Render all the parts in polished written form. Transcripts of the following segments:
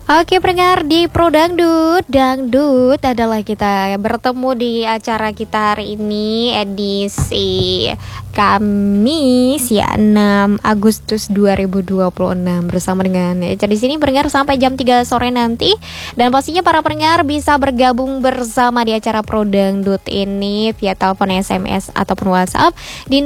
Oke pendengar di Pro Dangdut, Dangdut adalah kita bertemu di acara kita hari ini edisi Kamis ya 6 Agustus 2026 bersama dengan Eca di sini pendengar sampai jam 3 sore nanti, dan pastinya para pendengar bisa bergabung bersama di acara Pro Dangdut ini via telepon, SMS ataupun WhatsApp di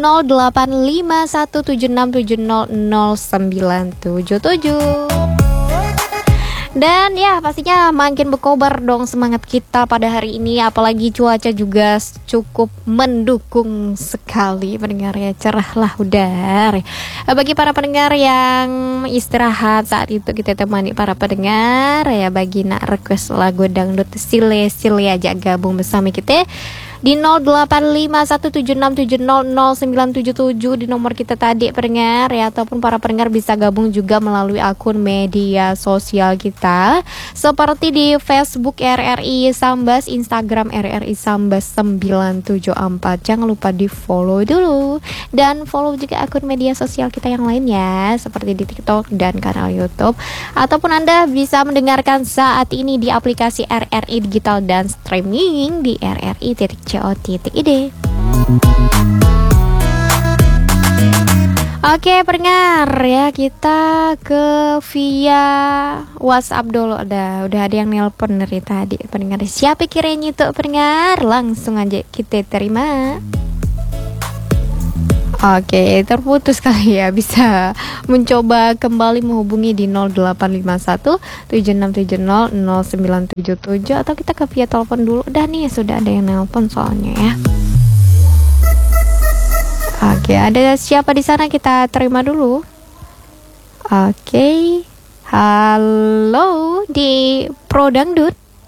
085176700977. Dan ya pastinya makin berkobar dong semangat kita pada hari ini, apalagi cuaca juga cukup mendukung sekali pendengar ya, cerahlah udara. Bagi para pendengar yang istirahat saat itu kita temani para pendengar ya, bagi nak request lagu dangdut sile aja gabung bersama kita di 085176700977 di nomor kita tadi pendengar ya, ataupun para pendengar bisa gabung juga melalui akun media sosial kita seperti di Facebook RRI Sambas, Instagram RRI Sambas 974. Jangan lupa di follow dulu dan follow juga akun media sosial kita yang lainnya seperti di TikTok dan kanal YouTube, ataupun Anda bisa mendengarkan saat ini di aplikasi RRI Digital dan streaming di rri.co.id. Oke pendengar ya, kita ke via WhatsApp dulu. Udah ada yang nelpon dari tadi pendengar. Siapa kiranya itu pendengar? Langsung aja kita terima. Oke, terputus kali ya. Bisa mencoba kembali menghubungi di 0851 7670 0977 atau kita ke via telepon dulu. Udah nih, sudah ada yang nelpon soalnya ya. Oke, ada siapa di sana? Kita terima dulu. Oke. Halo di Pro Dangdut.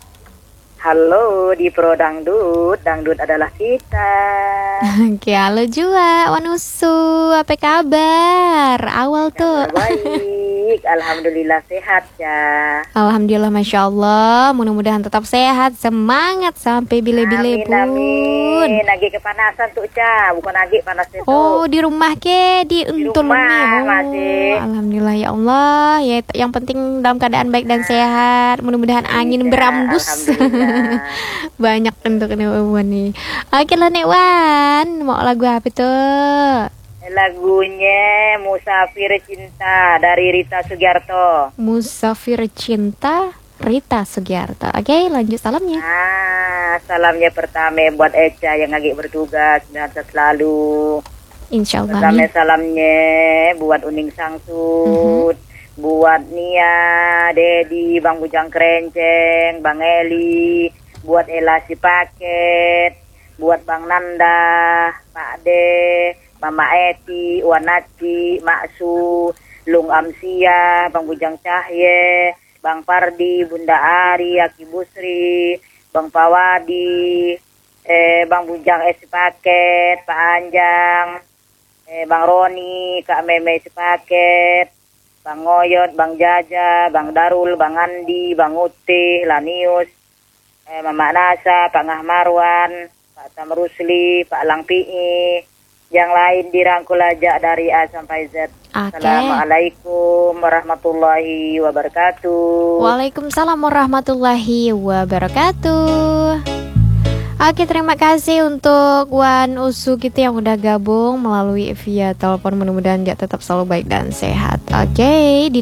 Halo di Pro Dangdut, Dangdut adalah kita. Oke, halo juga Wanusu, apa kabar? Awal tuh. Baik, alhamdulillah sehat ya. Alhamdulillah, masya Allah. Mudah-mudahan tetap sehat, semangat sampai bile-bile pun. Amin. Lagi kepanasan tuh Ca, bukan lagi panas itu. Oh, di rumah ke di Untul rumah nih. masih. Alhamdulillah ya Allah. Ya, yang penting dalam keadaan baik dan sehat. Mudah-mudahan angin berambus. Banyak untuk Newan nih. Oke lah Newan, mau lagu apa tuh? Lagunya Musafir Cinta dari Rita Sugiarto. Musafir Cinta Rita Sugiarto. Oke, lanjut salamnya. Salamnya pertama buat Eca yang lagi bertugas dan selalu. Insyaallah. Pertama salamnya buat Uning Sangsut, buat Nia, Dedi, Bang Bujang Kerenceng, Bang Eli, buat Ela si Paket, buat Bang Nanda, Pak De, Mama Eti, Wanaci, Maksu, Lung Amsia, Bang Bujang Cahye, Bang Pardi, Bunda Ari, Aki Busri, Bang Pawadi, Bang Bujang si Paket, Pak Anjang, Bang Roni, Kak Meme si Paket, Bang Ngoyot, Bang Jaja, Bang Darul, Bang Andi, Bang Uti, Lanius, Mama Nasa, Pak Ngah Marwan, Pak Tamrusli, Pak Langpi'i, yang lain dirangkul aja dari A sampai Z. Assalamualaikum warahmatullahi wabarakatuh. Waalaikumsalam warahmatullahi wabarakatuh. Oke, terima kasih untuk Wan Usu kita yang udah gabung melalui via telepon. Mudah-mudahan dia tetap selalu baik dan sehat. Oke, di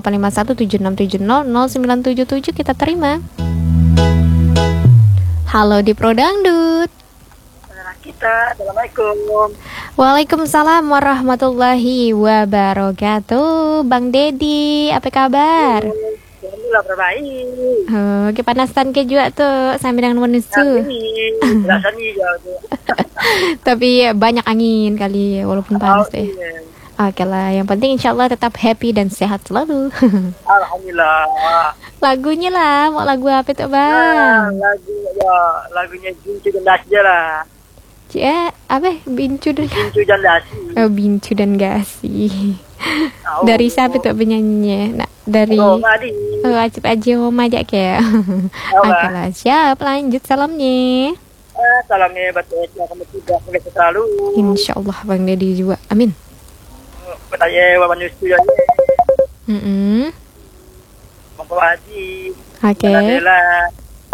085176700977 kita terima. Halo di Pro Dangdut. Kita, Assalamualaikum. Waalaikumsalam warahmatullahi wabarakatuh. Bang Dedi, apa kabar? Alhamdulillah berbaik. Oke, panasan ke juga tuh sambil dengan menusu. Tapi banyak angin kali walaupun panas deh. Oke lah, yang penting insya Allah tetap happy dan sehat selalu. Alhamdulillah. Lagunya lah, mau lagu apa tuh bang? Lagunya Bincu dan Dasi lah. Apa? Bincu dan Dasi. Oh, Bincu dan Gasi. Dari siapa tuh penyanyinya? Nah, dari Acip aja Homa aja kayak. Oke lah, siap, lanjut salamnya. Salamnya buat kamu tidak boleh selalu. Insya Allah Bang Dedi juga, amin. Bertanya Wawan Yusuf ya. Bapak Haji, Oke. Bella,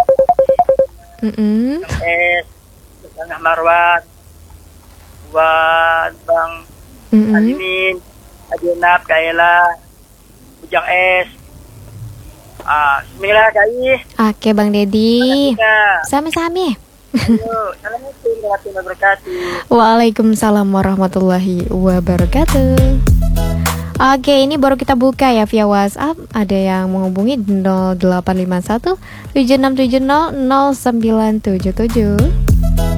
Mm-mm. S, Bang Marwan, buat Bang Mm-mm. Alimin, Ajenab, Kaela, Bujang S. Bismillah, Kai. Oke Bang Dedi. Kita. Sami-sami. Ayo, Assalamualaikum warahmatullahi wabarakatuh. Waalaikumsalam warahmatullahi wabarakatuh. Oke, ini baru kita buka ya via WhatsApp. Ada yang menghubungi 0851 7670 0977.